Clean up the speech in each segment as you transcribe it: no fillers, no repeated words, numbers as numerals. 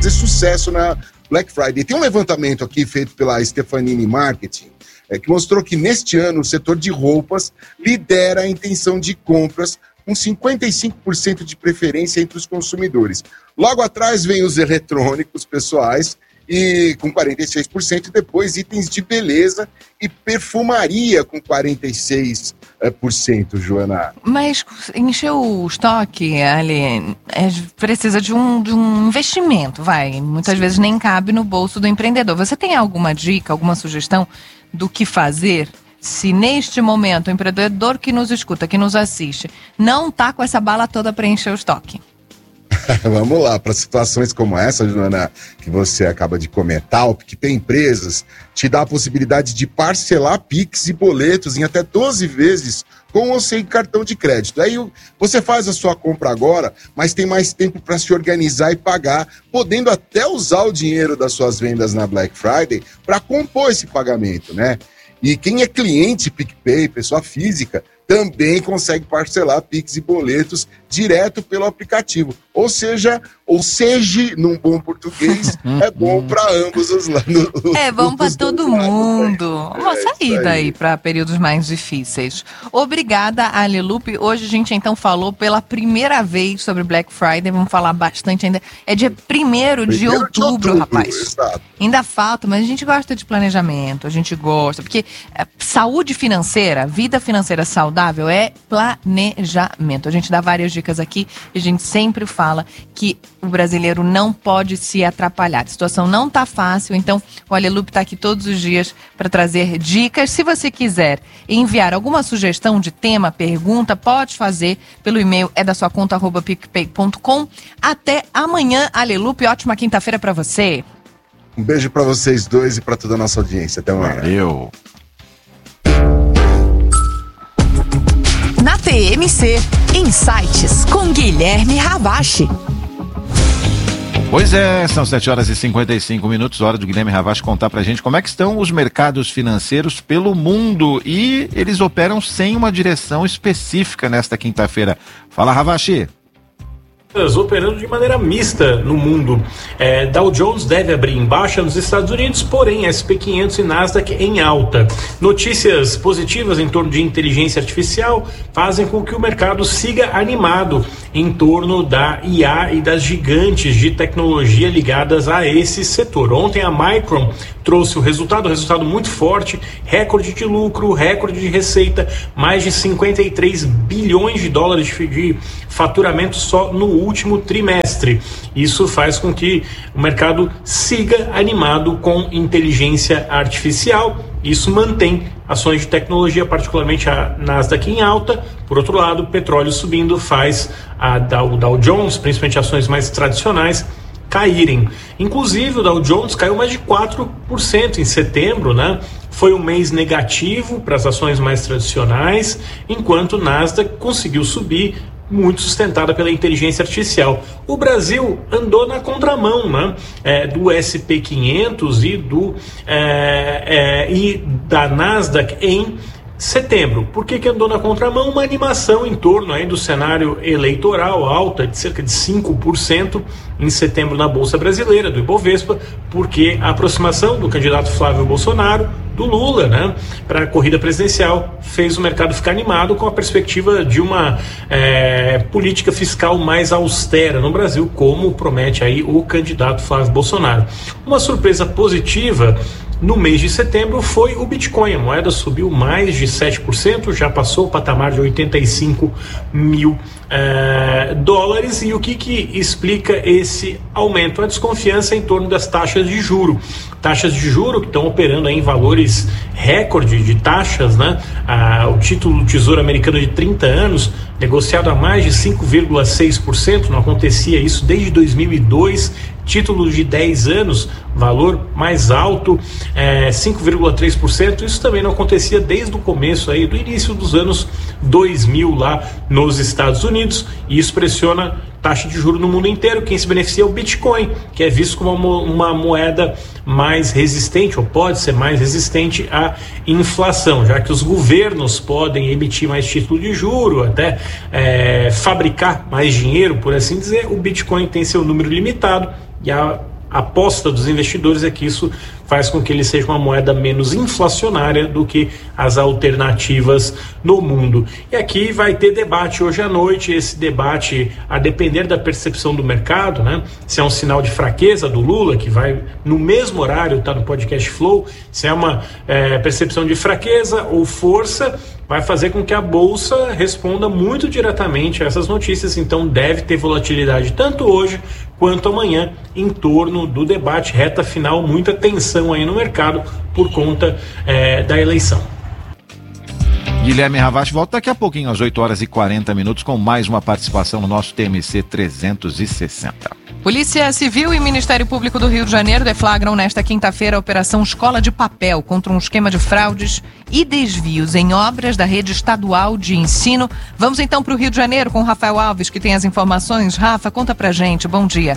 fazer sucesso na Black Friday. Tem um levantamento aqui feito pela Stefanini Marketing, que mostrou que neste ano o setor de roupas lidera a intenção de compras com 55% de preferência entre os consumidores. Logo atrás vem os eletrônicos pessoais, e com 46%, e depois itens de beleza e perfumaria com 46%, Joana. Mas encher o estoque, ali, precisa de um investimento, muitas vezes nem cabe no bolso do empreendedor. Você tem alguma dica, alguma sugestão do que fazer se neste momento o empreendedor que nos escuta, que nos assiste, não está com essa bala toda para encher o estoque? Vamos lá, para situações como essa, Joana, que você acaba de comentar, o PicPay Empresas te dá a possibilidade de parcelar Pix e boletos em até 12 vezes com ou sem cartão de crédito. Aí você faz a sua compra agora, mas tem mais tempo para se organizar e pagar, podendo até usar o dinheiro das suas vendas na Black Friday para compor esse pagamento, né? E quem é cliente PicPay, pessoa física, também consegue parcelar Pix e boletos direto pelo aplicativo. Ou seja, num bom português, é bom para ambos os lados. É bom para todo mundo. Uma saída aí para períodos mais difíceis. Obrigada, Alilupe. Hoje a gente então falou pela primeira vez sobre Black Friday. Vamos falar bastante ainda. É dia 1º de outubro, rapaz. Exato. Ainda falta, mas a gente gosta de planejamento. A gente gosta, porque saúde financeira, vida financeira saudável é planejamento. A gente dá várias dicas aqui e a gente sempre fala que o brasileiro não pode se atrapalhar. A situação não tá fácil, então o Alilupe tá aqui todos os dias para trazer dicas. Se você quiser enviar alguma sugestão de tema, pergunta, pode fazer pelo e-mail @picpay.com. Até amanhã, Alilupe. Ótima quinta-feira para você. Um beijo para vocês dois e para toda a nossa audiência. Até amanhã. Valeu. Na TMC, Insights com Guilherme Ravache. Pois é, são 7h55, hora do Guilherme Ravache contar pra gente como é que estão os mercados financeiros pelo mundo, e eles operam sem uma direção específica nesta quinta-feira. Fala, Ravache. Operando de maneira mista no mundo. Dow Jones deve abrir em baixa nos Estados Unidos, porém SP 500 e Nasdaq em alta. Notícias positivas em torno de inteligência artificial fazem com que o mercado siga animado em torno da IA e das gigantes de tecnologia ligadas a esse setor. Ontem a Micron trouxe o resultado muito forte, recorde de lucro, recorde de receita, mais de 53 bilhões de dólares de faturamento só no último trimestre. Isso faz com que o mercado siga animado com inteligência artificial. Isso mantém ações de tecnologia, particularmente a Nasdaq em alta. Por outro lado, o petróleo subindo faz o Dow Jones, principalmente ações mais tradicionais, caírem. Inclusive o Dow Jones caiu mais de 4% em setembro, né? Foi um mês negativo para as ações mais tradicionais, enquanto o Nasdaq conseguiu subir, muito sustentada pela inteligência artificial. O Brasil andou na contramão, né? Do SP 500 e da Nasdaq em setembro. Por que andou na contramão? Uma animação em torno aí do cenário eleitoral, alta de cerca de 5% em setembro na Bolsa Brasileira, do Ibovespa, porque a aproximação do candidato Flávio Bolsonaro, do Lula, né, para a corrida presidencial, fez o mercado ficar animado com a perspectiva de uma política fiscal mais austera no Brasil, como promete aí o candidato Flávio Bolsonaro. Uma surpresa positiva no mês de setembro foi o Bitcoin. A moeda subiu mais de 7%, já passou o patamar de 85 mil dólares. E o que explica esse aumento? A desconfiança em torno das taxas de juro. Taxas de juro que estão operando aí em valores recorde de taxas, né? O título do Tesouro Americano de 30 anos, negociado a mais de 5,6%, não acontecia isso desde 2002. Títulos de 10 anos, valor mais alto, 5,3%. Isso também não acontecia desde o começo aí, do início dos anos 2000 lá nos Estados Unidos, e isso pressiona taxa de juros no mundo inteiro. Quem se beneficia é o Bitcoin, que é visto como uma moeda mais resistente, ou pode ser mais resistente à inflação, já que os governos podem emitir mais título de juro, até fabricar mais dinheiro, por assim dizer. O Bitcoin tem seu número limitado, e a A aposta dos investidores é que isso faz com que ele seja uma moeda menos inflacionária do que as alternativas no mundo. E aqui vai ter debate hoje à noite, esse debate, a depender da percepção do mercado, né? Se é um sinal de fraqueza do Lula, que vai no mesmo horário, está no podcast Flow, se é uma percepção de fraqueza ou força, vai fazer com que a Bolsa responda muito diretamente a essas notícias. Então deve ter volatilidade tanto hoje quanto amanhã em torno do debate, reta final, muita tensão aí no mercado por conta da eleição. Guilherme Ravache volta daqui a pouquinho, às 8h40, com mais uma participação no nosso TMC 360. Polícia Civil e Ministério Público do Rio de Janeiro deflagram nesta quinta-feira a Operação Escola de Papel contra um esquema de fraudes e desvios em obras da rede estadual de ensino. Vamos então para o Rio de Janeiro com o Rafael Alves, que tem as informações. Rafa, conta pra gente. Bom dia.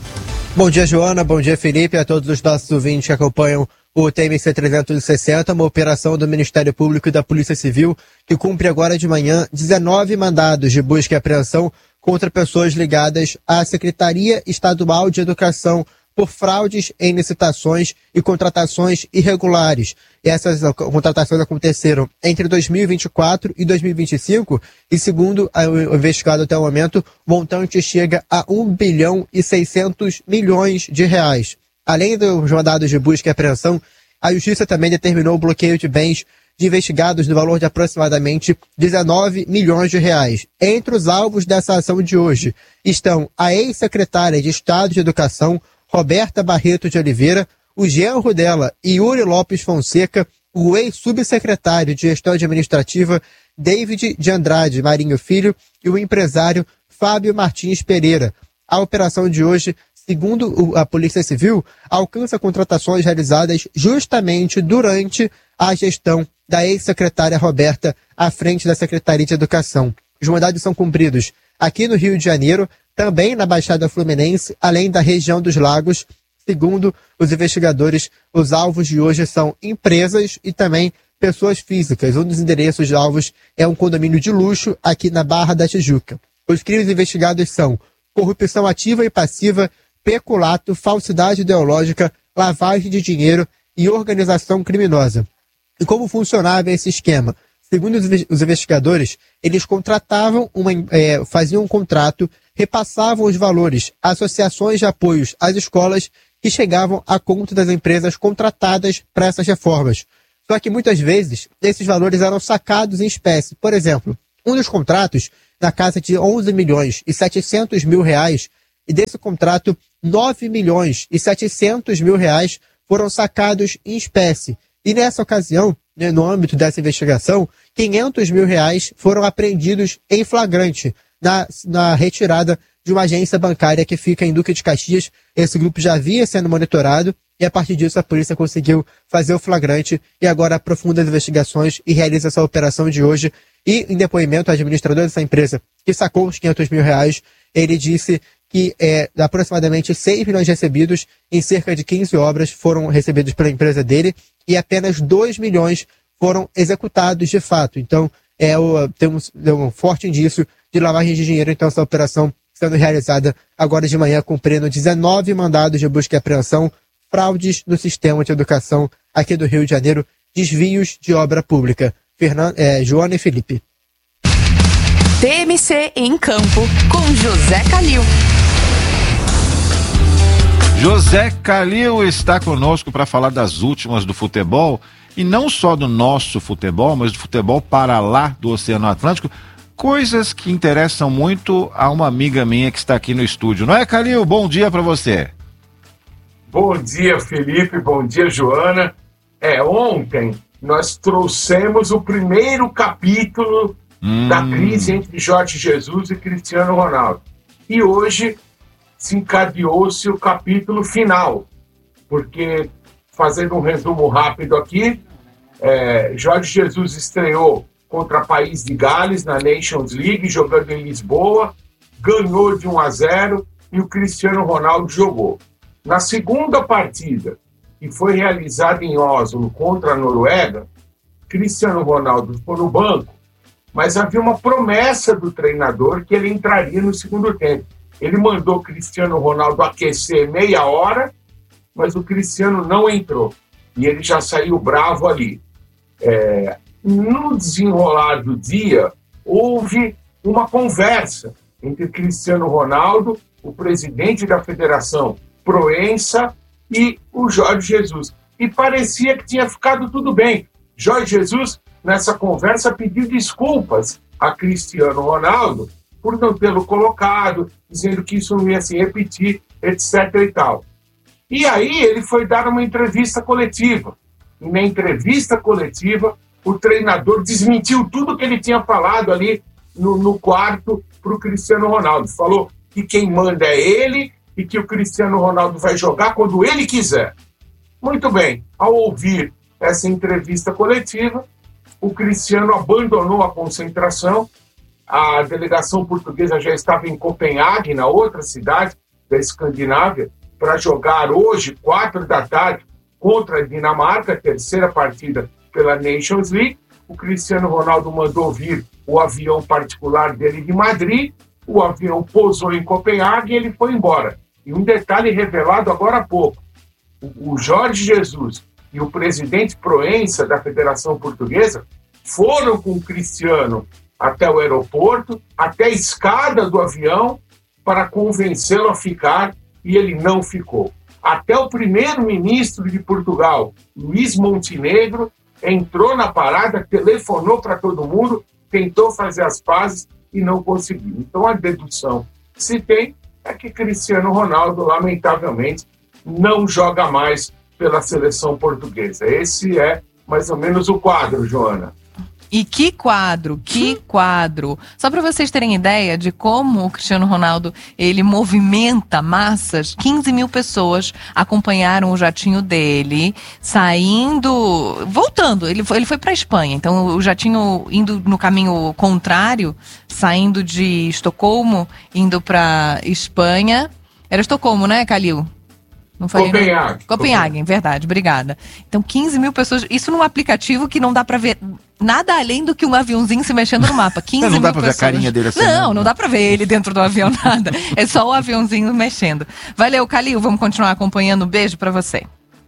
Bom dia, Joana. Bom dia, Felipe. A todos os nossos ouvintes que acompanham o TMC 360, uma operação do Ministério Público e da Polícia Civil que cumpre agora de manhã 19 mandados de busca e apreensão contra pessoas ligadas à Secretaria Estadual de Educação por fraudes em licitações e contratações irregulares. E essas contratações aconteceram entre 2024 e 2025 e, segundo o investigado até o momento, o montante chega a 1 bilhão e 600 milhões de reais. Além dos mandados de busca e apreensão, a Justiça também determinou o bloqueio de bens de investigados no valor de aproximadamente 19 milhões de reais. Entre os alvos dessa ação de hoje estão a ex-secretária de Estado de Educação, Roberta Barreto de Oliveira, o genro dela, Yuri Lopes Fonseca, o ex-subsecretário de Gestão Administrativa, David de Andrade Marinho Filho, e o empresário Fábio Martins Pereira. A operação de hoje, segundo a Polícia Civil, alcança contratações realizadas justamente durante a gestão da ex-secretária Roberta à frente da Secretaria de Educação. Os mandados são cumpridos aqui no Rio de Janeiro, também na Baixada Fluminense, além da região dos Lagos. Segundo os investigadores, os alvos de hoje são empresas e também pessoas físicas. Um dos endereços de alvos é um condomínio de luxo aqui na Barra da Tijuca. Os crimes investigados são corrupção ativa e passiva, peculato, falsidade ideológica, lavagem de dinheiro e organização criminosa. E como funcionava esse esquema? Segundo os investigadores, eles contratavam faziam um contrato, repassavam os valores a associações de apoios às escolas que chegavam à conta das empresas contratadas para essas reformas. Só que muitas vezes esses valores eram sacados em espécie. Por exemplo, um dos contratos na casa de 11 milhões e 700 mil reais, e desse contrato 9 milhões e 700 mil reais foram sacados em espécie. E nessa ocasião, no âmbito dessa investigação, 500 mil reais foram apreendidos em flagrante na retirada de uma agência bancária que fica em Duque de Caxias. Esse grupo já havia sendo monitorado e, a partir disso, a polícia conseguiu fazer o flagrante e agora aprofunda as investigações e realiza essa operação de hoje. E, em depoimento, o administrador dessa empresa, que sacou os 500 mil reais, ele disse que aproximadamente 6 milhões recebidos em cerca de 15 obras foram recebidos pela empresa dele e apenas 2 milhões foram executados de fato. Então, temos um forte indício de lavagem de dinheiro. Então, essa operação sendo realizada agora de manhã, cumprindo 19 mandados de busca e apreensão, fraudes no sistema de educação aqui do Rio de Janeiro, desvios de obra pública. Joana e Felipe. TMC em Campo, com José Calil. José Calil está conosco para falar das últimas do futebol, e não só do nosso futebol, mas do futebol para lá do Oceano Atlântico, coisas que interessam muito a uma amiga minha que está aqui no estúdio. Não é, Calil? Bom dia para você. Bom dia, Felipe. Bom dia, Joana. Ontem nós trouxemos o primeiro capítulo da crise entre Jorge Jesus e Cristiano Ronaldo. E hoje se encadeou-se o capítulo final, porque, fazendo um resumo rápido aqui, Jorge Jesus estreou contra País de Gales na Nations League, jogando em Lisboa, ganhou de 1-0 e o Cristiano Ronaldo jogou. Na segunda partida, que foi realizada em Oslo contra a Noruega, Cristiano Ronaldo ficou no banco, mas havia uma promessa do treinador que ele entraria no segundo tempo. Ele mandou Cristiano Ronaldo aquecer meia hora mas o Cristiano não entrou. E ele já saiu bravo ali. No desenrolar do dia, houve uma conversa entre Cristiano Ronaldo, o presidente da Federação Proença, e o Jorge Jesus. E parecia que tinha ficado tudo bem. Jorge Jesus, nessa conversa, pediu desculpas a Cristiano Ronaldo por não tê-lo colocado, dizendo que isso não ia se repetir, etc. e tal. E aí ele foi dar uma entrevista coletiva. E na entrevista coletiva, o treinador desmentiu tudo que ele tinha falado ali no quarto para o Cristiano Ronaldo. Falou que quem manda é ele e que o Cristiano Ronaldo vai jogar quando ele quiser. Muito bem, ao ouvir essa entrevista coletiva, o Cristiano abandonou a concentração. A delegação portuguesa já estava em Copenhague, na outra cidade da Escandinávia, para jogar hoje, 4 da tarde, contra a Dinamarca, a terceira partida pela Nations League. O Cristiano Ronaldo mandou vir o avião particular dele de Madrid, o avião pousou em Copenhague e ele foi embora. E um detalhe revelado agora há pouco, o Jorge Jesus e o presidente Proença da Federação Portuguesa foram com o Cristiano até o aeroporto, até a escada do avião, para convencê-lo a ficar, e ele não ficou. Até o primeiro-ministro de Portugal, Luís Montenegro, entrou na parada, telefonou para todo mundo, tentou fazer as pazes e não conseguiu. Então a dedução que se tem é que Cristiano Ronaldo, lamentavelmente, não joga mais pela seleção portuguesa. Esse é mais ou menos o quadro, Joana. E que quadro, que quadro. Só para vocês terem ideia de como o Cristiano Ronaldo, ele movimenta massas, 15 mil pessoas acompanharam o jatinho dele, voltando, ele foi para a Espanha, então o jatinho indo no caminho contrário, saindo de Estocolmo, indo para Espanha. Era Estocolmo, né, Calil? Não falei Copenhague, verdade, obrigada. Então, 15 mil pessoas, isso num aplicativo que não dá pra ver nada além do que um aviãozinho se mexendo no mapa. 15 não dá mil pra pessoas. ver a carinha dele assim. Não dá pra ver ele dentro do avião, nada. É só o aviãozinho mexendo. Valeu, Calil, vamos continuar acompanhando. Um beijo pra você.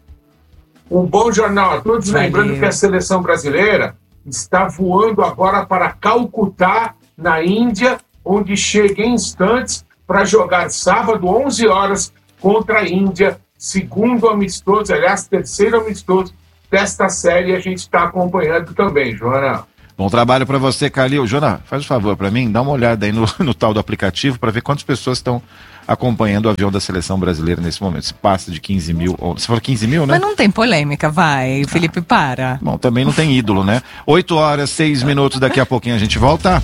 Um bom jornal a todos. Valeu. Lembrando que a seleção brasileira está voando agora para Calcutá, na Índia, onde chega em instantes para jogar sábado, 11 horas, contra a Índia, segundo amistoso, aliás, terceiro amistoso desta série, a gente está acompanhando também, Joana. Bom trabalho para você, Calil. Joana, faz um favor para mim, dá uma olhada aí no tal do aplicativo para ver quantas pessoas estão acompanhando o avião da seleção brasileira nesse momento. Se passa de 15 mil, você falou 15 mil, né? Mas não tem polêmica, vai, Felipe, para. Bom, também não tem ídolo, né? 8 horas, 6 minutos, daqui a pouquinho a gente volta.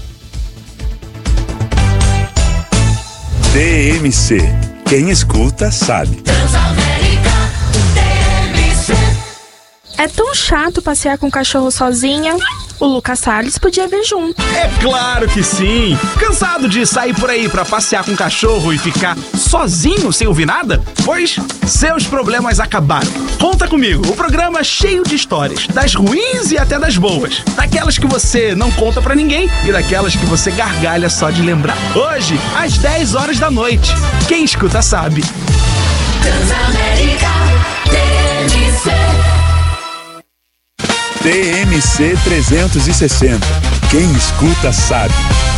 TMC. Quem escuta sabe. É tão chato passear com o cachorro sozinha. O Lucas Salles podia vir junto. É claro que sim! Cansado de sair por aí pra passear com o cachorro e ficar sozinho sem ouvir nada? Pois seus problemas acabaram. Conta comigo, o programa é cheio de histórias, das ruins e até das boas. Daquelas que você não conta pra ninguém e daquelas que você gargalha só de lembrar. Hoje, às 10 horas da noite. Quem escuta sabe. TMC 360. Quem escuta sabe.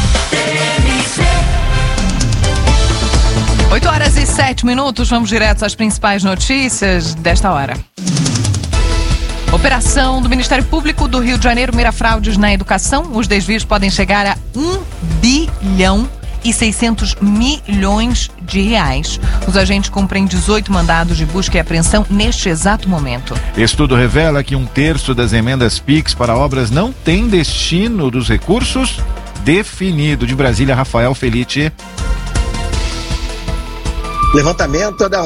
8 horas e 7 minutos, vamos direto às principais notícias desta hora. Operação do Ministério Público do Rio de Janeiro mira fraudes na educação. Os desvios podem chegar a 1 bilhão e 600 milhões de reais. Os agentes cumprem 18 mandados de busca e apreensão neste exato momento. Estudo revela que 1/3 das emendas PIX para obras não tem destino dos recursos definido. De Brasília, Rafael Felite. Levantamento é da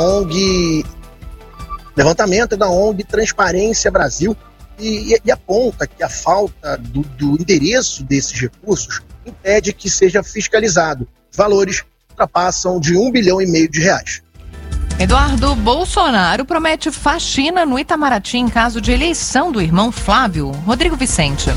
ONG Transparência Brasil e aponta que a falta do endereço desses recursos impede que seja fiscalizado. Os valores ultrapassam de 1,5 bilhão de reais. Eduardo Bolsonaro promete faxina no Itamaraty em caso de eleição do irmão Flávio. Rodrigo Vicente.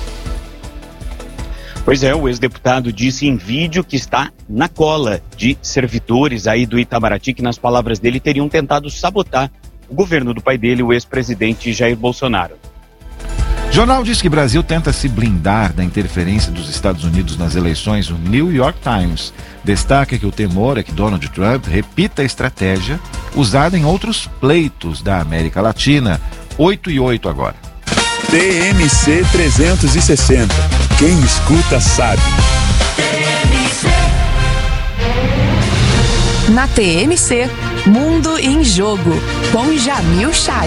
Pois é, o ex-deputado disse em vídeo que está na cola de servidores aí do Itamaraty, que nas palavras dele teriam tentado sabotar o governo do pai dele, o ex-presidente Jair Bolsonaro. Jornal diz que Brasil tenta se blindar da interferência dos Estados Unidos nas eleições. O New York Times destaca que o temor é que Donald Trump repita a estratégia usada em outros pleitos da América Latina. 8:08 agora. TMC 360. Quem escuta sabe. Na TMC, Mundo em Jogo, com Jamil Chad.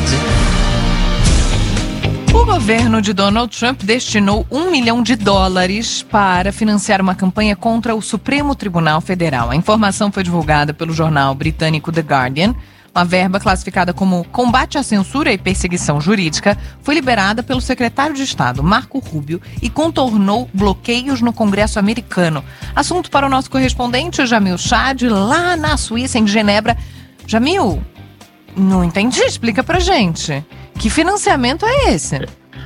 O governo de Donald Trump destinou $1 milhão para financiar uma campanha contra o Supremo Tribunal Federal. A informação foi divulgada pelo jornal britânico The Guardian. Uma verba classificada como combate à censura e perseguição jurídica foi liberada pelo secretário de Estado, Marco Rubio, e contornou bloqueios no Congresso americano. Assunto para o nosso correspondente, Jamil Chad, lá na Suíça, em Genebra. Jamil, não entendi, explica pra gente. Que financiamento é esse?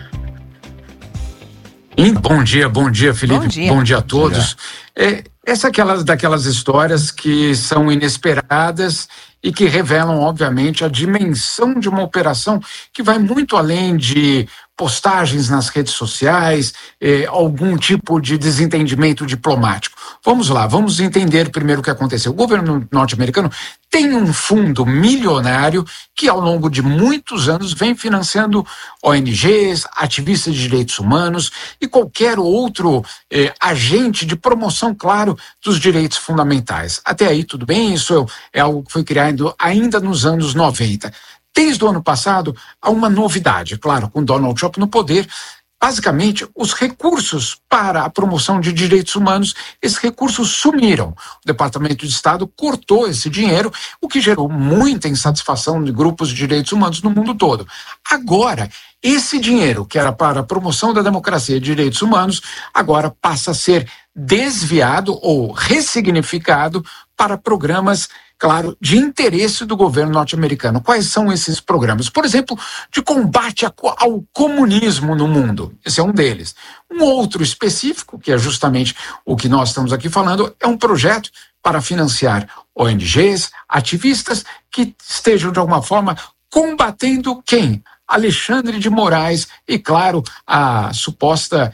Bom dia, Felipe. Bom dia a todos. Essa é daquelas histórias que são inesperadas e que revelam, obviamente, a dimensão de uma operação que vai muito além de postagens nas redes sociais, algum tipo de desentendimento diplomático. Vamos lá, vamos entender primeiro o que aconteceu. O governo norte-americano tem um fundo milionário que, ao longo de muitos anos, vem financiando ONGs, ativistas de direitos humanos e qualquer outro agente de promoção, claro, dos direitos fundamentais. Até aí, tudo bem, isso é algo que foi criado ainda nos anos 90. Desde o ano passado, há uma novidade, claro, com Donald Trump no poder. Basicamente, os recursos para a promoção de direitos humanos, esses recursos sumiram. O Departamento de Estado cortou esse dinheiro, o que gerou muita insatisfação de grupos de direitos humanos no mundo todo. Agora, esse dinheiro, que era para a promoção da democracia e direitos humanos, agora passa a ser desviado ou ressignificado para programas, claro, de interesse do governo norte-americano. Quais são esses programas? Por exemplo, de combate ao comunismo no mundo. Esse é um deles. Um outro específico, que é justamente o que nós estamos aqui falando, é um projeto para financiar ONGs, ativistas que estejam, de alguma forma, combatendo quem? Alexandre de Moraes e, claro, o suposto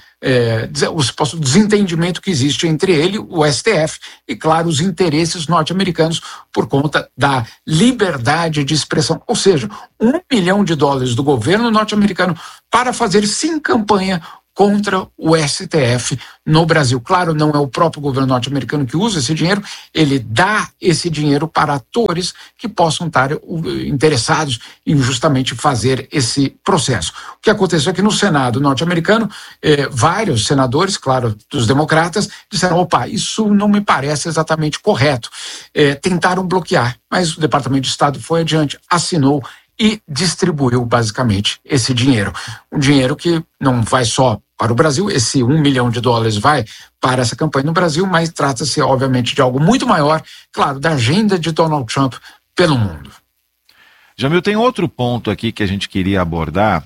desentendimento que existe entre ele, o STF, e, claro, os interesses norte-americanos por conta da liberdade de expressão. Ou seja, $1 milhão do governo norte-americano para fazer, sim, campanha contra o STF no Brasil. Claro, não é o próprio governo norte-americano que usa esse dinheiro, ele dá esse dinheiro para atores que possam estar interessados em justamente fazer esse processo. O que aconteceu aqui no Senado norte-americano, vários senadores, claro, dos democratas, disseram, opa, isso não me parece exatamente correto. Tentaram bloquear, mas o Departamento de Estado foi adiante, assinou e distribuiu basicamente esse dinheiro. Um dinheiro que não vai só para o Brasil, esse $1 milhão vai para essa campanha no Brasil, mas trata-se obviamente de algo muito maior, claro, da agenda de Donald Trump pelo mundo. Jamil, tem outro ponto aqui que a gente queria abordar,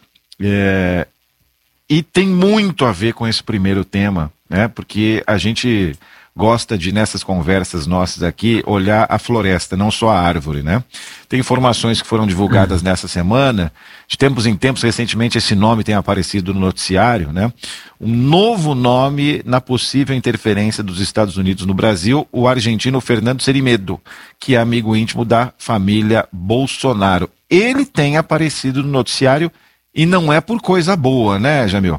e tem muito a ver com esse primeiro tema, né? Porque a gente gosta de, nessas conversas nossas aqui, olhar a floresta, não só a árvore, né? Tem informações que foram divulgadas nessa semana, de tempos em tempos, recentemente esse nome tem aparecido no noticiário, né? Um novo nome na possível interferência dos Estados Unidos no Brasil, o argentino Fernando Serimedo, que é amigo íntimo da família Bolsonaro. Ele tem aparecido no noticiário e não é por coisa boa, né, Jamil?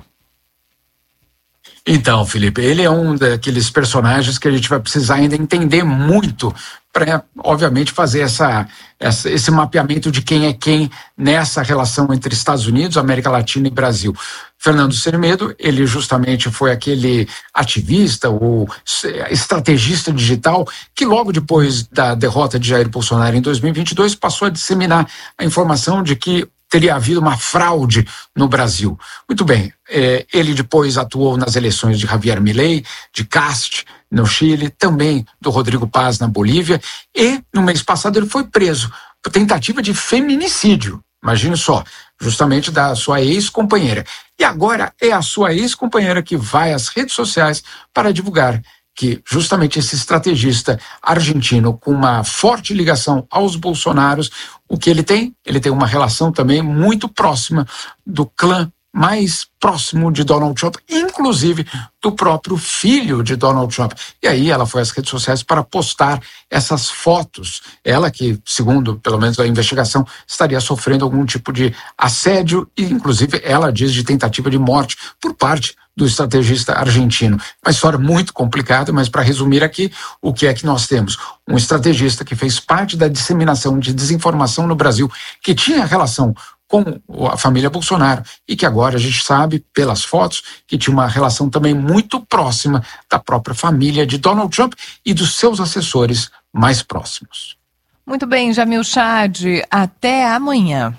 Então, Felipe, ele é um daqueles personagens que a gente vai precisar ainda entender muito para, obviamente, fazer esse mapeamento de quem é quem nessa relação entre Estados Unidos, América Latina e Brasil. Fernando Serimedo, ele justamente foi aquele ativista ou estrategista digital que logo depois da derrota de Jair Bolsonaro em 2022 passou a disseminar a informação de que teria havido uma fraude no Brasil. Muito bem, ele depois atuou nas eleições de Javier Milei, de Cast no Chile, também do Rodrigo Paz na Bolívia, e no mês passado ele foi preso por tentativa de feminicídio, imagine só, justamente da sua ex-companheira. E agora é a sua ex-companheira que vai às redes sociais para divulgar que justamente esse estrategista argentino com uma forte ligação aos Bolsonaros, o que ele tem? Ele tem uma relação também muito próxima do clã mais próximo de Donald Trump, inclusive do próprio filho de Donald Trump. E aí ela foi às redes sociais para postar essas fotos. Ela que, segundo pelo menos a investigação, estaria sofrendo algum tipo de assédio e inclusive ela diz de tentativa de morte por parte do estrategista argentino. Uma história muito complicada, mas para resumir aqui, o que é que nós temos? Um estrategista que fez parte da disseminação de desinformação no Brasil, que tinha relação com a família Bolsonaro e que agora a gente sabe, pelas fotos, que tinha uma relação também muito próxima da própria família de Donald Trump e dos seus assessores mais próximos. Muito bem, Jamil Chad, até amanhã.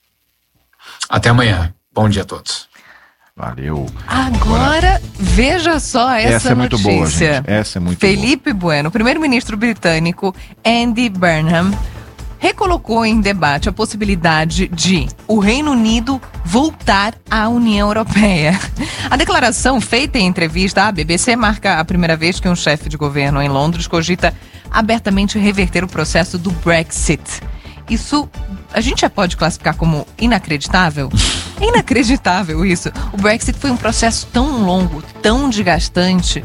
Até amanhã. Bom dia a todos. Valeu. Agora, veja só essa é muito notícia. boa, gente. Essa é muito Felipe Bueno, o primeiro-ministro britânico Andy Burnham, recolocou em debate a possibilidade de o Reino Unido voltar à União Europeia. A declaração feita em entrevista à BBC marca a primeira vez que um chefe de governo em Londres cogita abertamente reverter o processo do Brexit. Isso a gente já pode classificar como inacreditável? É inacreditável isso. O Brexit foi um processo tão longo, tão desgastante,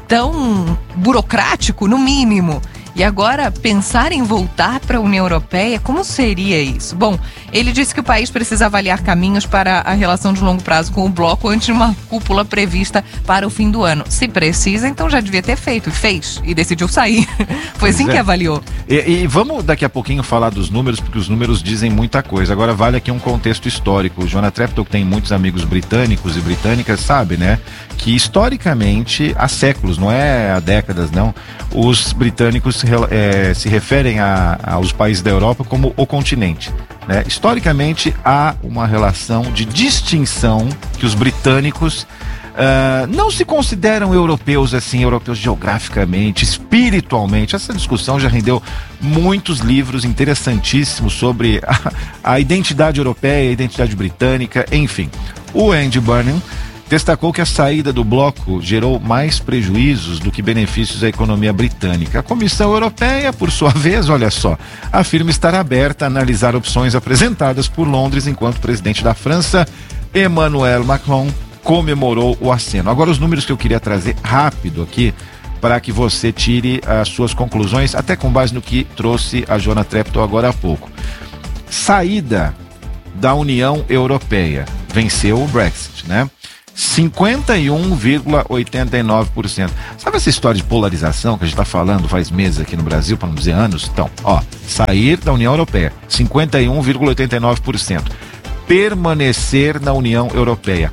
tão burocrático, no mínimo. E agora, pensar em voltar para a União Europeia, como seria isso? Bom, ele disse que o país precisa avaliar caminhos para a relação de longo prazo com o bloco antes de uma cúpula prevista para o fim do ano. Se precisa, então já devia ter feito. Fez e decidiu sair. Foi assim que avaliou. E vamos daqui a pouquinho falar dos números, porque os números dizem muita coisa. Agora vale aqui um contexto histórico. O Jonah Treptow, que tem muitos amigos britânicos e britânicas, sabe, né? Que historicamente, há séculos, não é há décadas, não, os britânicos se referem aos países da Europa como o continente, né? Historicamente há uma relação de distinção que os britânicos não se consideram europeus assim, europeus geograficamente, espiritualmente. Essa discussão já rendeu muitos livros interessantíssimos sobre a identidade europeia, a identidade britânica, enfim. O Andy Burnham destacou que a saída do bloco gerou mais prejuízos do que benefícios à economia britânica. A Comissão Europeia, por sua vez, olha só, afirma estar aberta a analisar opções apresentadas por Londres, enquanto o presidente da França, Emmanuel Macron, comemorou o aceno. Agora, os números que eu queria trazer rápido aqui, para que você tire as suas conclusões, até com base no que trouxe a Jonah Treptow agora há pouco. Saída da União Europeia. Venceu o Brexit, né? 51,89%. Sabe essa história de polarização que a gente está falando faz meses aqui no Brasil, para não dizer anos? Então, sair da União Europeia, 51,89%. Permanecer na União Europeia,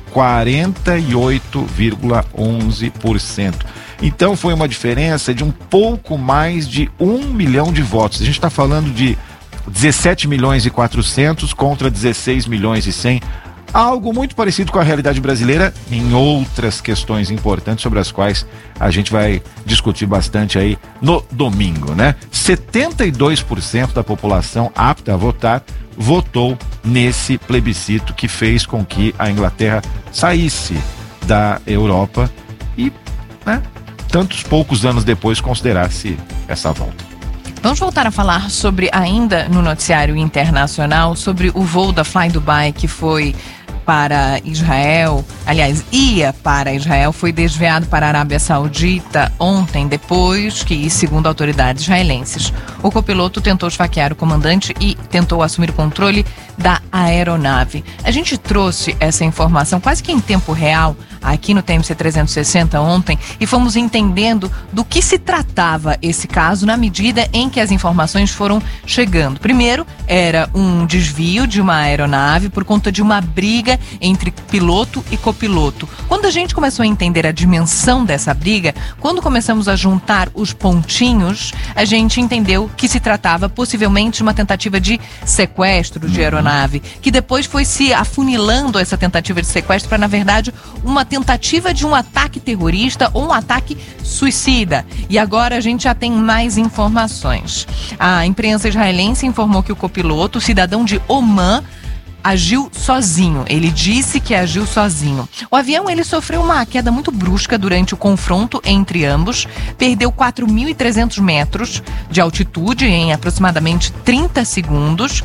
48,11%. Então foi uma diferença de um pouco mais de 1 milhão de votos. A gente está falando de 17 milhões e 400 contra 16 milhões e 100. Algo muito parecido com a realidade brasileira em outras questões importantes sobre as quais a gente vai discutir bastante aí no domingo, né? 72% da população apta a votar votou nesse plebiscito que fez com que a Inglaterra saísse da Europa e, né, tantos poucos anos depois considerasse essa volta. Vamos voltar a falar sobre, ainda no noticiário internacional, sobre o voo da Fly Dubai que foi para Israel, aliás, ia para Israel, foi desviado para a Arábia Saudita ontem, depois que, segundo autoridades israelenses, o copiloto tentou esfaquear o comandante e tentou assumir o controle da aeronave. A gente trouxe essa informação quase que em tempo real aqui no TMC 360 ontem e fomos entendendo do que se tratava esse caso na medida em que as informações foram chegando. Primeiro, era um desvio de uma aeronave por conta de uma briga entre piloto e copiloto. Quando a gente começou a entender a dimensão dessa briga, quando começamos a juntar os pontinhos, a gente entendeu que se tratava possivelmente de uma tentativa de sequestro de aeronave, que depois foi se afunilando essa tentativa de sequestro para, na verdade, uma tentativa de um ataque terrorista ou um ataque suicida. E agora a gente já tem mais informações. A imprensa israelense informou que o copiloto, cidadão de Omã, agiu sozinho. Ele disse que agiu sozinho. O avião, ele sofreu uma queda muito brusca durante o confronto entre ambos. Perdeu 4.300 metros de altitude em aproximadamente 30 segundos.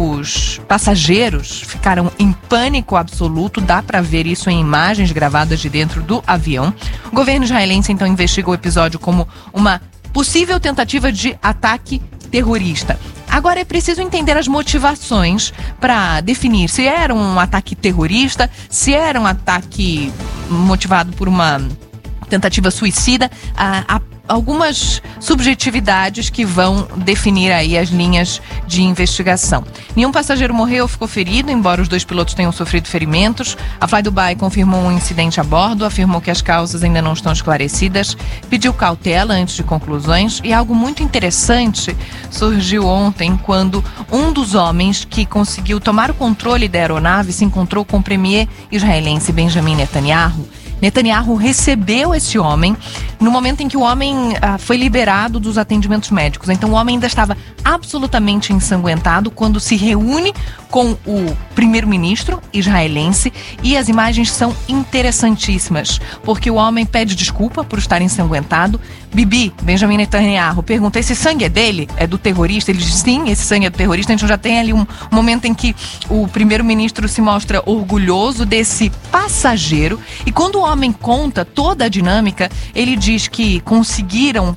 Os passageiros ficaram em pânico absoluto. Dá para ver isso em imagens gravadas de dentro do avião. O governo israelense, então, investiga o episódio como uma possível tentativa de ataque terrorista. Agora é preciso entender as motivações para definir se era um ataque terrorista, se era um ataque motivado por uma tentativa suicida. Há algumas subjetividades que vão definir aí as linhas de investigação. Nenhum passageiro morreu ou ficou ferido, embora os 2 pilotos tenham sofrido ferimentos. A Fly Dubai confirmou um incidente a bordo, afirmou que as causas ainda não estão esclarecidas, pediu cautela antes de conclusões, e algo muito interessante surgiu ontem quando um dos homens que conseguiu tomar o controle da aeronave se encontrou com o premier israelense Benjamin Netanyahu. Netanyahu recebeu esse homem no momento em que o homem foi liberado dos atendimentos médicos. Então o homem ainda estava absolutamente ensanguentado quando se reúne com o primeiro-ministro israelense, e as imagens são interessantíssimas, porque o homem pede desculpa por estar ensanguentado. Bibi, Benjamin Netanyahu, pergunta: esse sangue é dele? É do terrorista? Ele diz: sim, esse sangue é do terrorista. Então já tem ali um momento em que o primeiro-ministro se mostra orgulhoso desse passageiro, e quando o homem conta toda a dinâmica, ele diz que conseguiram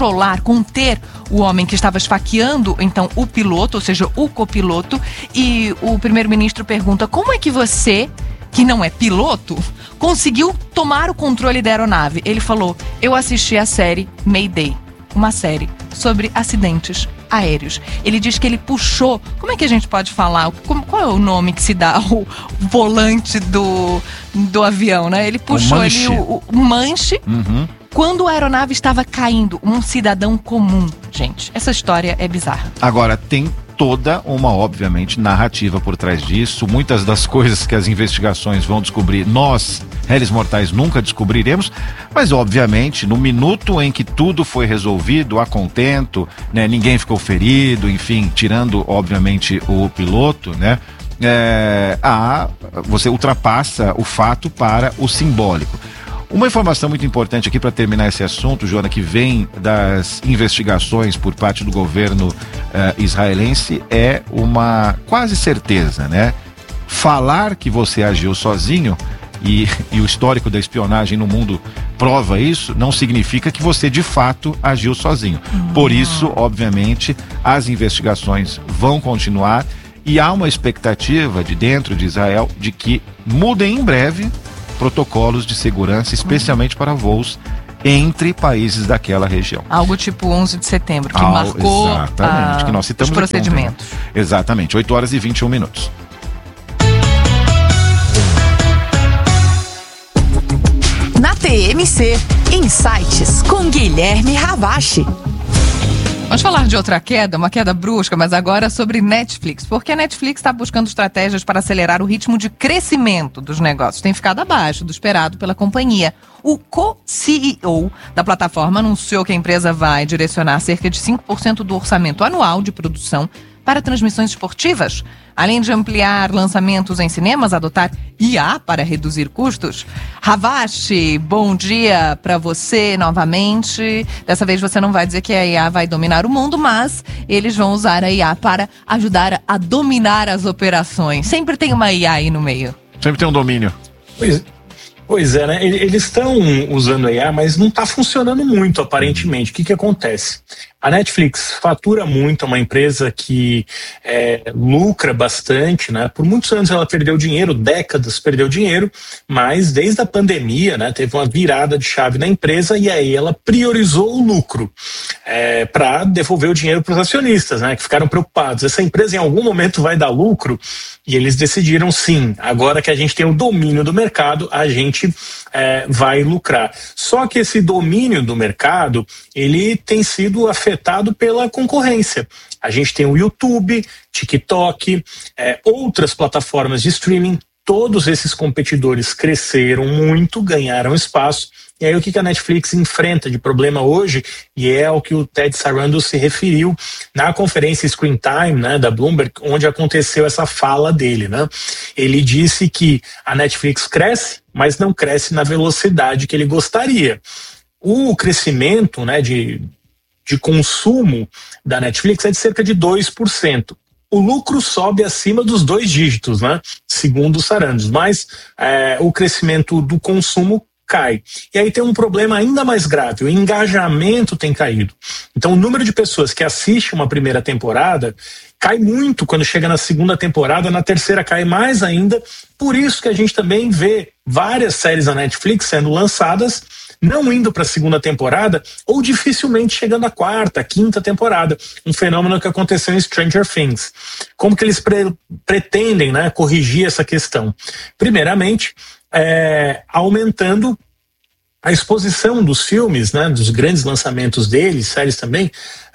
conter o homem que estava esfaqueando, então, o piloto, ou seja, o copiloto, e o primeiro-ministro pergunta: como é que você, que não é piloto, conseguiu tomar o controle da aeronave? Ele falou: eu assisti a série Mayday, uma série sobre acidentes aéreos. Ele diz que ele puxou, como é que a gente pode falar? Qual é o nome que se dá ao volante do avião, né? Ele puxou ali o manche. Quando a aeronave estava caindo, um cidadão comum. Gente, essa história é bizarra. Agora, tem toda uma, obviamente, narrativa por trás disso. Muitas das coisas que as investigações vão descobrir, nós, réis mortais, nunca descobriremos. Mas, obviamente, no minuto em que tudo foi resolvido, a contento, né, ninguém ficou ferido, enfim, tirando, obviamente, o piloto, né? Você ultrapassa o fato para o simbólico. Uma informação muito importante aqui para terminar esse assunto, Joana, que vem das investigações por parte do governo israelense, é uma quase certeza, né? Falar que você agiu sozinho, e o histórico da espionagem no mundo prova isso, não significa que você de fato agiu sozinho. Por isso, obviamente, as investigações vão continuar, e há uma expectativa de dentro de Israel de que mudem em breve protocolos de segurança, especialmente para voos entre países daquela região. Algo tipo 11 de setembro, que marcou que nós citamos os procedimentos. Aqui ontem, né? Exatamente, 8h21. Na TMC, Insights com Guilherme Ravache. Vamos falar de outra queda, uma queda brusca, mas agora sobre Netflix, porque a Netflix está buscando estratégias para acelerar o ritmo de crescimento dos negócios. Tem ficado abaixo do esperado pela companhia. O co-CEO da plataforma anunciou que a empresa vai direcionar cerca de 5% do orçamento anual de produção para transmissões esportivas, além de ampliar lançamentos em cinemas, adotar IA para reduzir custos. Ravache, bom dia para você novamente. Dessa vez você não vai dizer que a IA vai dominar o mundo, mas eles vão usar a IA para ajudar a dominar as operações. Sempre tem uma IA aí no meio. Sempre tem um domínio. Pois é, né? Eles estão usando a IA, mas não está funcionando muito, aparentemente. O que acontece? A Netflix fatura muito, é uma empresa que lucra bastante, né? Por muitos anos ela perdeu dinheiro, décadas perdeu dinheiro, mas desde a pandemia, né, teve uma virada de chave na empresa, e aí ela priorizou o lucro para devolver o dinheiro para os acionistas, né, que ficaram preocupados. Essa empresa em algum momento vai dar lucro, e eles decidiram sim, agora que a gente tem o domínio do mercado, a gente vai lucrar. Só que esse domínio do mercado, ele tem sido afetado pela concorrência. A gente tem o YouTube, TikTok, outras plataformas de streaming. Todos esses competidores cresceram muito, ganharam espaço, E aí o que a Netflix enfrenta de problema hoje, e é ao que o Ted Sarandos se referiu na conferência Screen Time, né, da Bloomberg, onde aconteceu essa fala dele, né? Ele disse que a Netflix cresce, mas não cresce na velocidade que ele gostaria. O crescimento, né, de consumo da Netflix é de cerca de 2%. O lucro sobe acima dos 2 dígitos, né? Segundo o Sarandos, mas o crescimento do consumo cai. E aí tem um problema ainda mais grave, o engajamento tem caído. Então o número de pessoas que assistem uma primeira temporada cai muito quando chega na segunda temporada, na terceira cai mais ainda. Por isso que a gente também vê várias séries da Netflix sendo lançadas, não indo para a segunda temporada ou dificilmente chegando à quarta, quinta temporada. Um fenômeno que aconteceu em Stranger Things. Como que eles pretendem, né, corrigir essa questão? Primeiramente, aumentando a exposição dos filmes, né, dos grandes lançamentos deles, séries também,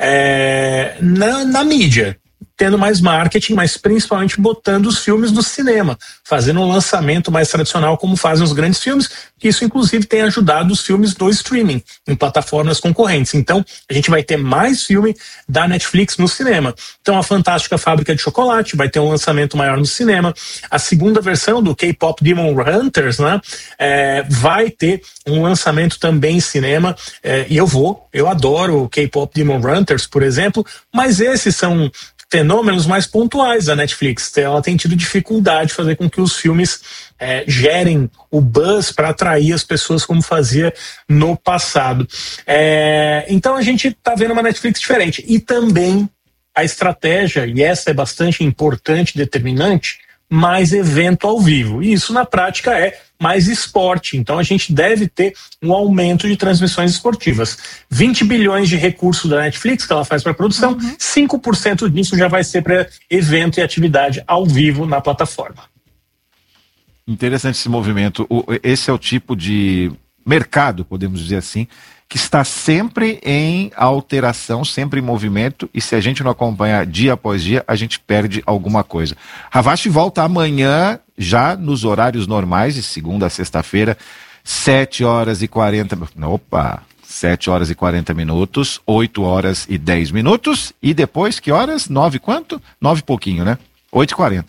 na mídia. Tendo mais marketing, mas principalmente botando os filmes no cinema, fazendo um lançamento mais tradicional como fazem os grandes filmes, que isso inclusive tem ajudado os filmes do streaming, em plataformas concorrentes. Então, a gente vai ter mais filme da Netflix no cinema. Então, a Fantástica Fábrica de Chocolate vai ter um lançamento maior no cinema. A segunda versão do K-Pop Demon Hunters, né, vai ter um lançamento também em cinema, e eu adoro o K-Pop Demon Hunters, por exemplo, mas esses são fenômenos mais pontuais da Netflix. Ela tem tido dificuldade de fazer com que os filmes gerem o buzz para atrair as pessoas como fazia no passado. Então a gente está vendo uma Netflix diferente. E também a estratégia, e essa é bastante importante, determinante, mais evento ao vivo. E isso na prática é mais esporte. Então a gente deve ter um aumento de transmissões esportivas. 20 bilhões de recursos da Netflix que ela faz para produção, 5% disso já vai ser para evento e atividade ao vivo na plataforma. Interessante esse movimento. Esse é o tipo de mercado, podemos dizer assim, que está sempre em alteração, sempre em movimento, e se a gente não acompanha dia após dia, a gente perde alguma coisa. Havashi volta amanhã, já nos horários normais, de segunda a sexta-feira, 7 horas e 40 minutos, 8 horas e 10 minutos, e depois, que horas? 9 quanto? 9 e pouquinho, né? 8h40,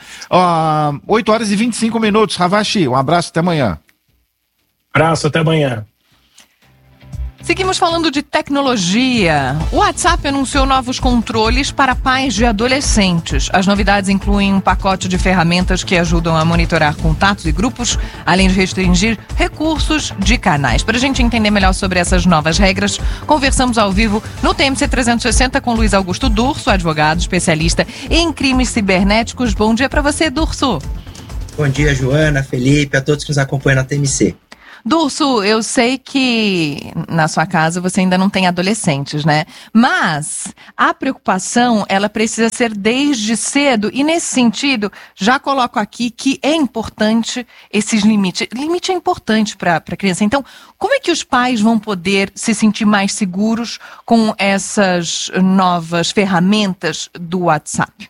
8 horas e 25 minutos, Havashi, um abraço, até amanhã. Abraço, até amanhã. Seguimos falando de tecnologia. O WhatsApp anunciou novos controles para pais de adolescentes. As novidades incluem um pacote de ferramentas que ajudam a monitorar contatos e grupos, além de restringir recursos de canais. Para a gente entender melhor sobre essas novas regras, conversamos ao vivo no TMC 360 com Luiz Augusto Durso, advogado especialista em crimes cibernéticos. Bom dia para você, Durso. Bom dia, Joana, Felipe, a todos que nos acompanham na TMC. Durso, eu sei que na sua casa você ainda não tem adolescentes, né? Mas a preocupação, ela precisa ser desde cedo e nesse sentido, já coloco aqui que é importante esses limites. Limite é importante para a criança. Então, como é que os pais vão poder se sentir mais seguros com essas novas ferramentas do WhatsApp?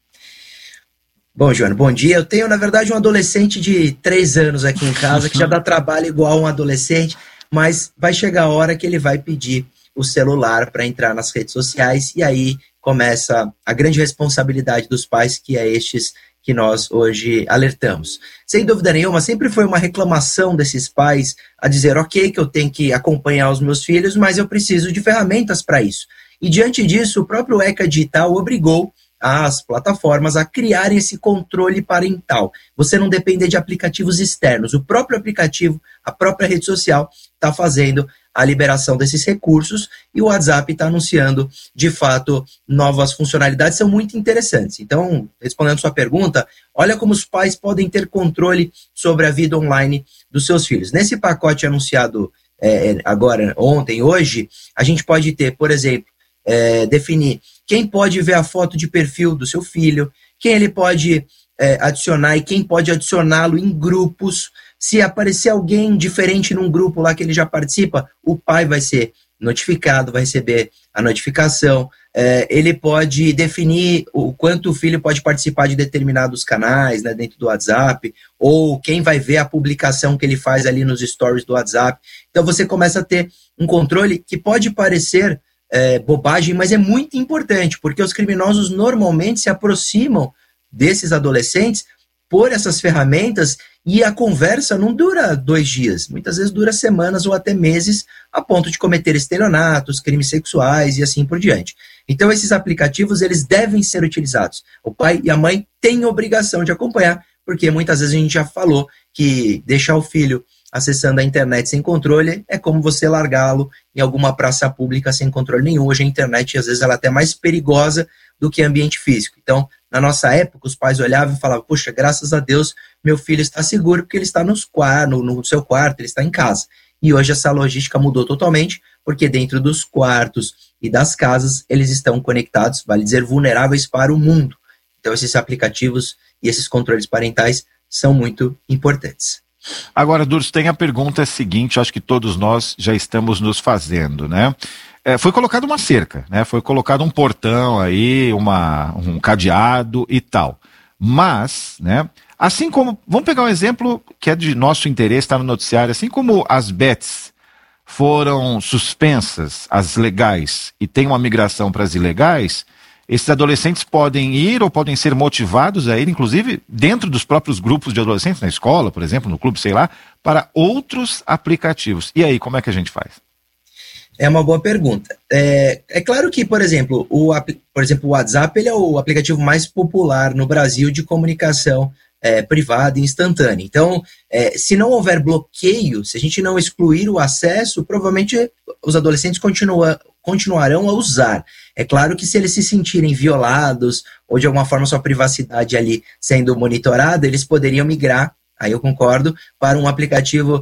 Bom, Joana, bom dia. Eu tenho, na verdade, um adolescente de 3 anos aqui em casa, que já dá trabalho igual um adolescente, mas vai chegar a hora que ele vai pedir o celular para entrar nas redes sociais, e aí começa a grande responsabilidade dos pais, que é estes que nós hoje alertamos. Sem dúvida nenhuma, sempre foi uma reclamação desses pais a dizer, ok, que eu tenho que acompanhar os meus filhos, mas eu preciso de ferramentas para isso. E diante disso, o próprio ECA Digital obrigou as plataformas a criarem esse controle parental. Você não depender de aplicativos externos. O próprio aplicativo, a própria rede social está fazendo a liberação desses recursos e o WhatsApp está anunciando, de fato, novas funcionalidades, são muito interessantes. Então, respondendo sua pergunta, olha como os pais podem ter controle sobre a vida online dos seus filhos. Nesse pacote anunciado agora, ontem, hoje, a gente pode ter, por exemplo, definir quem pode ver a foto de perfil do seu filho, quem ele pode adicionar e quem pode adicioná-lo em grupos. Se aparecer alguém diferente num grupo lá que ele já participa, o pai vai ser notificado, vai receber a notificação. Ele pode definir o quanto o filho pode participar de determinados canais, né, dentro do WhatsApp, ou quem vai ver a publicação que ele faz ali nos stories do WhatsApp. Então você começa a ter um controle que pode parecer bobagem, mas é muito importante, porque os criminosos normalmente se aproximam desses adolescentes por essas ferramentas e a conversa não dura 2 dias, muitas vezes dura semanas ou até meses, a ponto de cometer estelionatos, crimes sexuais e assim por diante. Então esses aplicativos, eles devem ser utilizados. O pai e a mãe têm obrigação de acompanhar, porque muitas vezes a gente já falou que deixar o filho acessando a internet sem controle é como você largá-lo em alguma praça pública sem controle nenhum. Hoje a internet, às vezes, ela é até mais perigosa do que ambiente físico. Então, na nossa época, os pais olhavam e falavam, poxa, graças a Deus, meu filho está seguro porque ele está no seu quarto, ele está em casa. E hoje essa logística mudou totalmente, porque dentro dos quartos e das casas, eles estão conectados, vale dizer, vulneráveis para o mundo. Então, esses aplicativos e esses controles parentais são muito importantes. Agora, Durso, tem a pergunta seguinte, acho que todos nós já estamos nos fazendo, né? Foi colocada uma cerca, né? Foi colocado um portão aí, um cadeado e tal. Mas, né? Assim como, vamos pegar um exemplo que é de nosso interesse, está no noticiário, assim como as bets foram suspensas, as legais, e tem uma migração para as ilegais, esses adolescentes podem ir ou podem ser motivados a ir, inclusive dentro dos próprios grupos de adolescentes, na escola, por exemplo, no clube, sei lá, para outros aplicativos. E aí, como é que a gente faz? É uma boa pergunta. É claro que, por exemplo, o WhatsApp ele é o aplicativo mais popular no Brasil de comunicação privada e instantânea. Então, se não houver bloqueio, se a gente não excluir o acesso, provavelmente os adolescentes continuarão a usar. É claro que se eles se sentirem violados ou de alguma forma sua privacidade ali sendo monitorada, eles poderiam migrar, aí eu concordo, para um aplicativo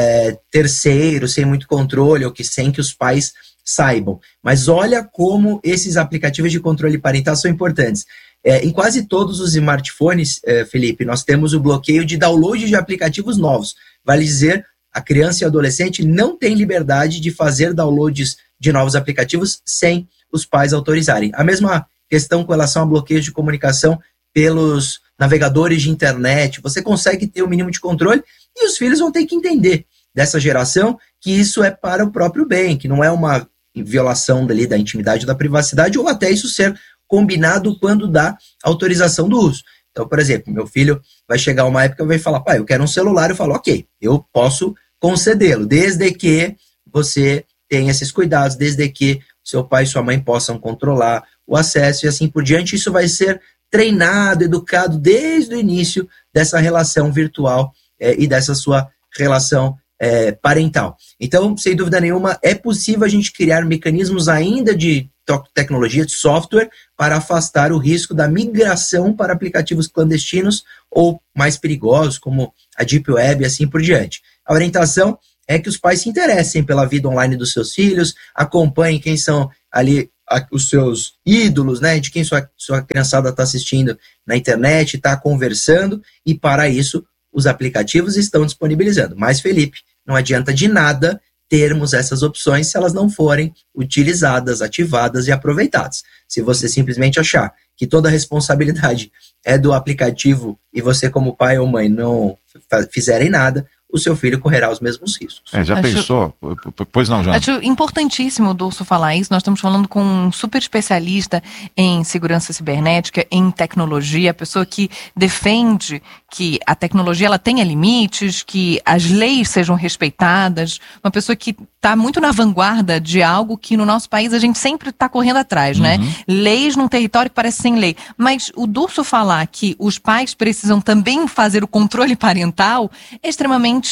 terceiro, sem muito controle, ou sem que os pais saibam. Mas olha como esses aplicativos de controle parental são importantes. Em quase todos os smartphones, Felipe, nós temos o bloqueio de download de aplicativos novos. Vale dizer, a criança e o adolescente não têm liberdade de fazer downloads de novos aplicativos sem os pais autorizarem. A mesma questão com relação a bloqueios de comunicação pelos navegadores de internet. Você consegue ter o mínimo de controle e os filhos vão ter que entender dessa geração que isso é para o próprio bem, que não é uma violação da intimidade da privacidade, ou até isso ser combinado quando dá autorização do uso. Então, por exemplo, meu filho vai chegar uma época e vai falar, pai, eu quero um celular. Eu falo, ok, eu posso concedê-lo, desde que você tenha esses cuidados, desde que seu pai e sua mãe possam controlar o acesso e assim por diante. Isso vai ser treinado, educado desde o início dessa relação virtual e dessa sua relação parental. Então, sem dúvida nenhuma, é possível a gente criar mecanismos ainda de tecnologia, de software, para afastar o risco da migração para aplicativos clandestinos ou mais perigosos, como a Deep Web e assim por diante. A orientação é que os pais se interessem pela vida online dos seus filhos, acompanhem quem são ali os seus ídolos, né, de quem sua criançada está assistindo na internet, está conversando, e para isso os aplicativos estão disponibilizando. Mas, Felipe, não adianta de nada termos essas opções se elas não forem utilizadas, ativadas e aproveitadas. Se você simplesmente achar que toda a responsabilidade é do aplicativo e você, como pai ou mãe, não fizerem nada, o seu filho correrá os mesmos riscos. Pensou? Pois não, Joana? Acho importantíssimo o Durso falar isso. Nós estamos falando com um super especialista em segurança cibernética, em tecnologia, pessoa que defende que a tecnologia ela tenha limites, que as leis sejam respeitadas, uma pessoa que está muito na vanguarda de algo que no nosso país a gente sempre está correndo atrás, né? Leis num território que parece sem lei. Mas o Durso falar que os pais precisam também fazer o controle parental é extremamente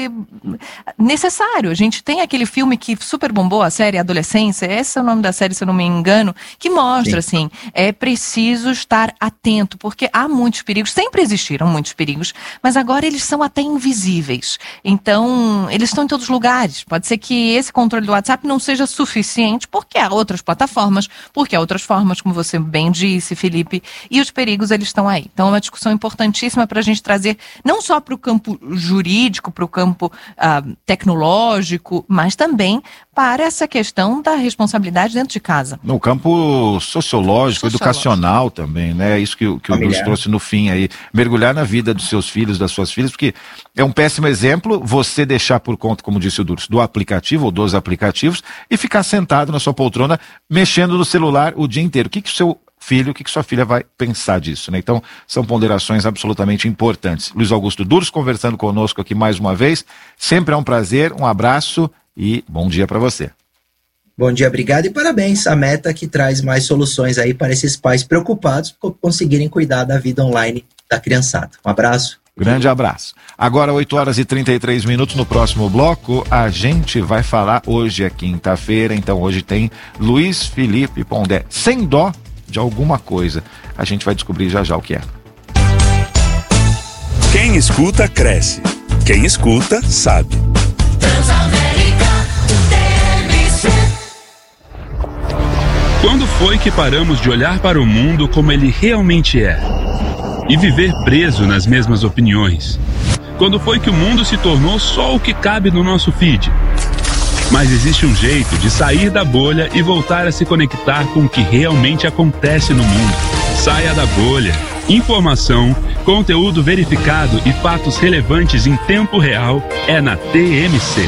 necessário. A gente tem aquele filme que super bombou, a série Adolescência, esse é o nome da série, se eu não me engano, que mostra, assim, é preciso estar atento, porque há muitos perigos, sempre existiram muitos perigos, mas agora eles são até invisíveis. Então, eles estão em todos os lugares. Pode ser que esse controle do WhatsApp não seja suficiente, porque há outras plataformas, porque há outras formas, como você bem disse, Felipe, e os perigos, eles estão aí. Então, é uma discussão importantíssima para a gente trazer, não só para o campo jurídico, político, para o campo tecnológico, mas também para essa questão da responsabilidade dentro de casa. No campo sociológico, educacional também, né? Isso que o Dulce trouxe no fim aí. Mergulhar na vida dos seus filhos, das suas filhas, porque é um péssimo exemplo você deixar por conta, como disse o Dulce, do aplicativo ou dos aplicativos e ficar sentado na sua poltrona mexendo no celular o dia inteiro. O que o seu filho, o que sua filha vai pensar disso, né? Então, são ponderações absolutamente importantes. Luiz Augusto Durso conversando conosco aqui mais uma vez. Sempre é um prazer, um abraço e bom dia para você. Bom dia, obrigado e parabéns. A Meta que traz mais soluções aí para esses pais preocupados por conseguirem cuidar da vida online da criançada. Um abraço. Grande abraço. Agora 8h33, no próximo bloco a gente vai falar, hoje é quinta-feira, então hoje tem Luiz Felipe Pondé, sem dó de alguma coisa. A gente vai descobrir já já o que é. Quem escuta, cresce. Quem escuta, sabe. Quando foi que paramos de olhar para o mundo como ele realmente é? E viver preso nas mesmas opiniões? Quando foi que o mundo se tornou só o que cabe no nosso feed? Mas existe um jeito de sair da bolha e voltar a se conectar com o que realmente acontece no mundo. Saia da bolha. Informação, conteúdo verificado e fatos relevantes em tempo real é na TMC.